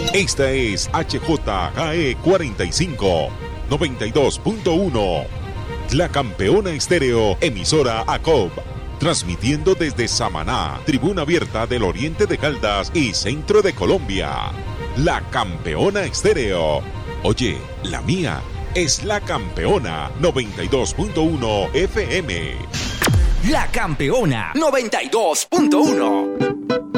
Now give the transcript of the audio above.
Esta es HJKE 45, 92.1. La Campeona Estéreo, emisora ACOB. Transmitiendo desde Samaná, tribuna abierta del oriente de Caldas y centro de Colombia. La Campeona Estéreo. Oye, la mía es La Campeona 92.1 FM. La Campeona 92.1.